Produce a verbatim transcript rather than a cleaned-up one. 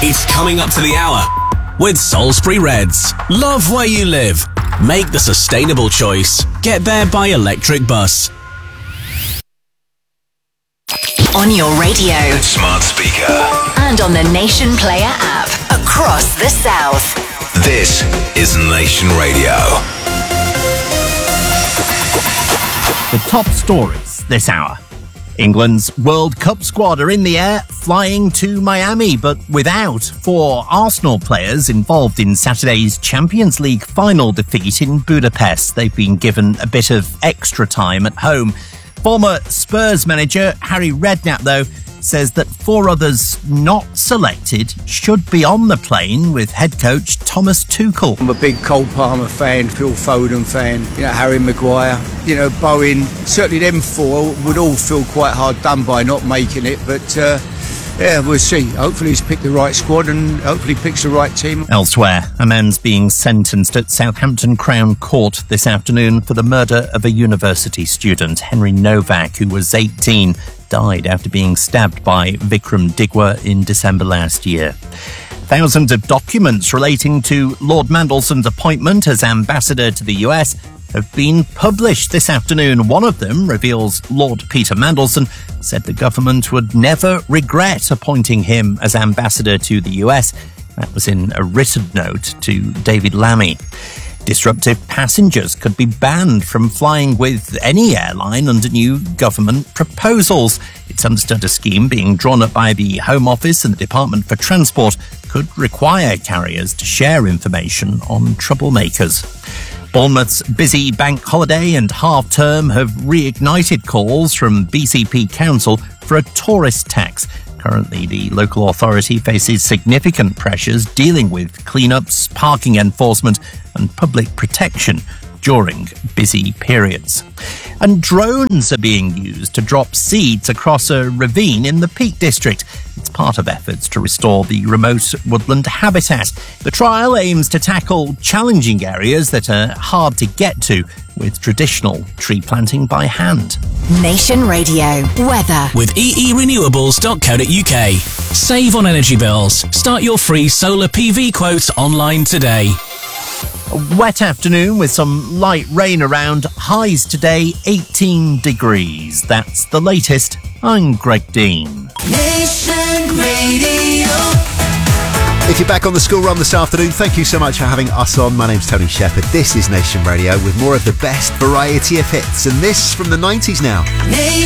It's coming up to the hour with Salisbury Reds. Love where you live. Make the sustainable choice. Get there by electric bus. On your radio, smart speaker, and on the Nation Player app across the South. This is Nation Radio. The top stories this hour. England's World Cup squad are in the air, flying to Miami, but without four Arsenal players involved in Saturday's Champions League final defeat in Budapest. They've been given a bit of extra time at home. Former Spurs manager Harry Redknapp, though, says that four others not selected should be on the plane with head coach Thomas Tuchel. I'm a big Cole Palmer fan, Phil Foden fan, you know, Harry Maguire, you know, Bowen. Certainly them four would all feel quite hard done by not making it, but uh, yeah, we'll see. Hopefully he's picked the right squad and hopefully picks the right team. Elsewhere, a man's being sentenced at Southampton Crown Court this afternoon for the murder of a university student. Henry Novak, who was eighteen, died after being stabbed by Vikram Digwa in December last year. Thousands of documents relating to Lord Mandelson's appointment as ambassador to the U S have been published this afternoon. One of them reveals Lord Peter Mandelson said the government would never regret appointing him as ambassador to the U S. That was in a written note to David Lammy. Disruptive passengers could be banned from flying with any airline under new government proposals. It's understood a scheme being drawn up by the Home Office and the Department for Transport could require carriers to share information on troublemakers. Bournemouth's busy bank holiday and half-term have reignited calls from B C P Council for a tourist tax. Currently, the local authority faces significant pressures dealing with cleanups, parking enforcement and public protection during busy periods. And drones are being used to drop seeds across a ravine in the Peak District. It's part of efforts to restore the remote woodland habitat. The trial aims to tackle challenging areas that are hard to get to with traditional tree planting by hand. Nation Radio weather with e e renewables dot co dot u k. Save on energy bills. Start your free solar P V quotes online today. A wet afternoon with some light rain around. Highs today eighteen degrees. That's the latest. I'm Greg Dean. Nation Radio. If you're back on the school run this afternoon, thank you so much for having us on. My name's Tony Shepherd. This is Nation Radio with more of the best variety of hits. And this from the nineties now.